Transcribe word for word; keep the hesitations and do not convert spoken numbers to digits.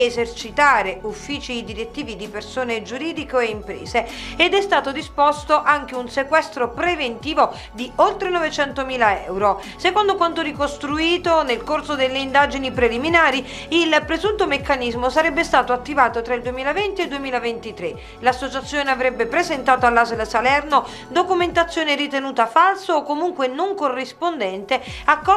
esercitare uffici direttivi di persone giuridiche e imprese ed è stato disposto anche un sequestro preventivo di oltre novecentomila euro. Secondo quanto ricostruito nel corso delle indagini preliminari, il presunto meccanismo sarebbe stato attivato tra il duemilaventi e il duemilaventitré. L'associazione avrebbe presentato all'A S L Salerno documentazione ritenuta falsa o comunque non corrispondente a